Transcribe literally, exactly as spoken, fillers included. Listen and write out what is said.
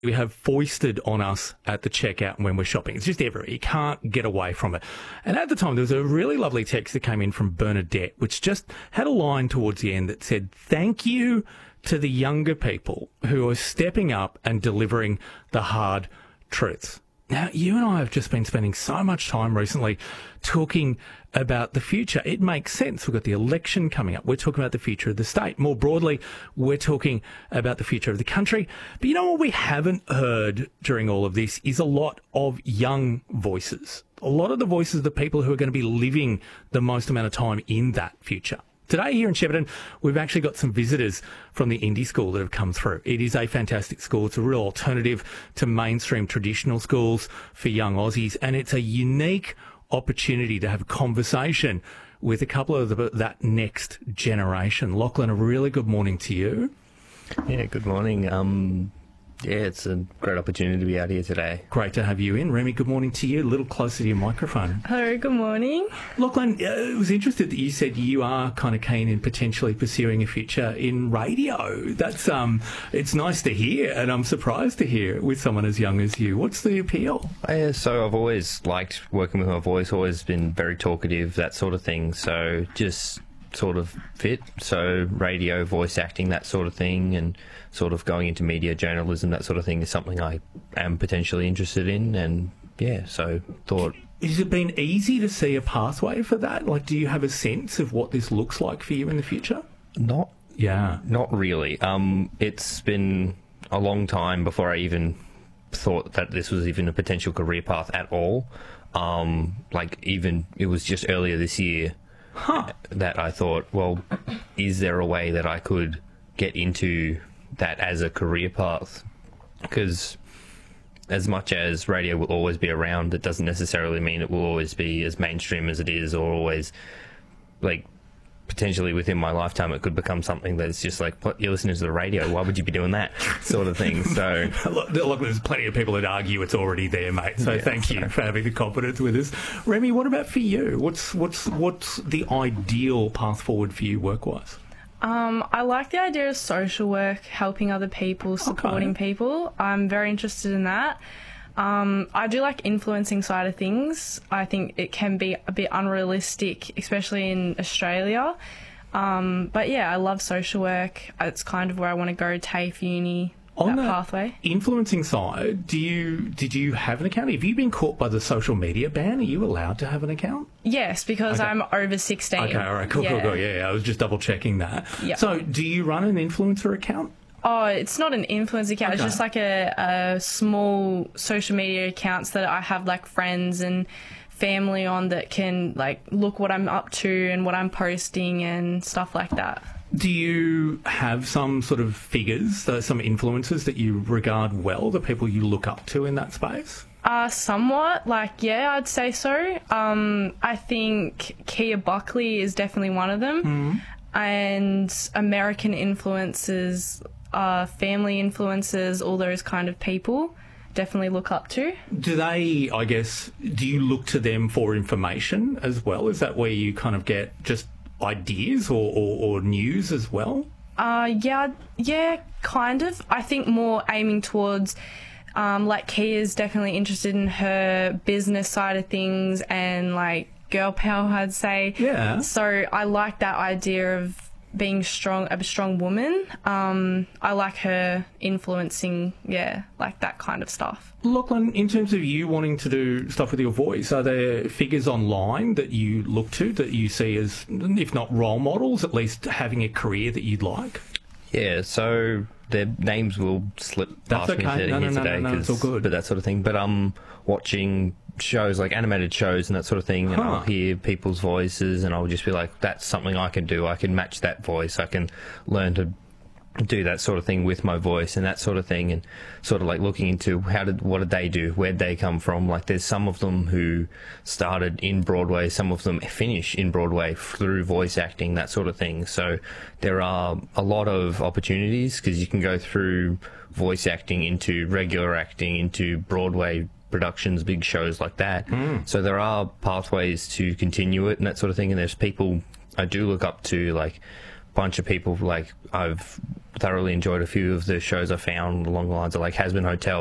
we have foisted on us at the checkout when we're shopping. It's just everywhere. You can't get away from it. And at the time, there was a really lovely text that came in from Bernadette, which just had a line towards the end that said, thank you to the younger people who are stepping up and delivering the hard truths. Now, you and I have just been spending so much time recently talking about the future. It makes sense. We've got the election coming up. We're talking about the future of the state. More broadly, we're talking about the future of the country. But you know what we haven't heard during all of this is a lot of young voices. A lot of the voices of the people who are going to be living the most amount of time in that future. Today here in Shepparton, we've actually got some visitors from the Indie School that have come through. It is a fantastic school. It's a real alternative to mainstream traditional schools for young Aussies, and it's a unique opportunity to have a conversation with a couple of the, that next generation. Lachlan, a really good morning to you. Yeah, good morning. Um, yeah, it's a great opportunity to be out here today. Great to have you in. Remy, good morning to you. A little closer to your microphone. Hello, good morning. Lachlan, uh, I was interested that you said you are kind of keen in potentially pursuing a future in radio. That's um, it's nice to hear, and I'm surprised to hear it with someone as young as you. What's the appeal? Yeah, so I've always liked working with my voice, always been very talkative, that sort of thing. So just sort of fit. So radio, voice acting, that sort of thing, and sort of going into media journalism, that sort of thing is something I am potentially interested in. And yeah, so thought... Has it been easy to see a pathway for that? Like, do you have a sense of what this looks like for you in the future? Not, yeah, not really. Um, it's been a long time before I even thought that this was even a potential career path at all. Um, like even, it was just earlier this year huh. that I thought, well, is there a way that I could get into that as a career path? Because as much as radio will always be around, it doesn't necessarily mean it will always be as mainstream as it is, or always, like, potentially within my lifetime it could become something that's just like, what, you're listening to the radio, why would you be doing that sort of thing? So look, look, there's plenty of people that argue it's already there, mate, so yeah, thank you for having the confidence with us. Remy, what about for you? What's what's what's the ideal path forward for you work-wise? Um, I like the idea of social work, helping other people, supporting okay. people. I'm very interested in that. Um, I do like influencing side of things. I think it can be a bit unrealistic, especially in Australia. Um, but yeah, I love social work. It's kind of where I want to go, TAFE uni, On that the pathway. Influencing side, do you did you have an account? Have you been caught by the social media ban? Are you allowed to have an account? Yes, because Okay. I'm over sixteen. Okay, all right, cool, yeah. cool, cool. Yeah, I was just double checking that. Yep. So, do you run an influencer account? Oh, it's not an influence account. Okay. It's just like a, a small social media accounts that I have like friends and family on that can like look what I'm up to and what I'm posting and stuff like that. Do you have some sort of figures, uh, some influencers that you regard well, the people you look up to in that space? Uh, somewhat, like, yeah, I'd say so. Um, I think Kia Buckley is definitely one of them. Mm-hmm. And American influencers, uh, family influencers, all those kind of people definitely look up to. Do they, I guess, do you look to them for information as well? Is that where you kind of get just ideas or, or, or news as well? Uh, yeah, yeah, kind of. I think more aiming towards, um, like Kia's definitely interested in her business side of things and like girl power, I'd say. Yeah. So I like that idea of being strong, a strong woman. Um, I like her influencing, yeah, like that kind of stuff. Lachlan, in terms of you wanting to do stuff with your voice, are there figures online that you look to that you see as, if not role models, at least having a career that you'd like? yeah, so their names will slip That's past me okay. sitting No, no, here no, today, no, no, it's all 'cause- good. but that sort of thing. But um, watching shows like animated shows and that sort of thing, and Huh. I'll hear people's voices, and I'll just be like, "That's something I can do. I can match that voice. I can learn to do that sort of thing with my voice and that sort of thing." And sort of like looking into how did what did they do? Where'd they come from? Like, there's some of them who started in Broadway, some of them finish in Broadway through voice acting, that sort of thing. So there are a lot of opportunities because you can go through voice acting into regular acting into Broadway productions, big shows like that. Mm. So there are pathways to continue it and that sort of thing. And there's people I do look up to, like bunch of people. Like I've thoroughly enjoyed a few of the shows I found along the lines of like Has Been Hotel.